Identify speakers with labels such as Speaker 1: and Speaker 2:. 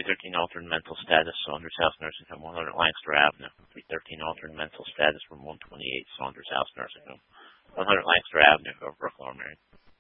Speaker 1: 313 altered mental status, Saunders House Nursing Home, 100 Lancaster Avenue. 313 altered mental status from 128 Saunders House Nursing Home, 100 Lancaster Avenue, Grove Brook, Lower Merion.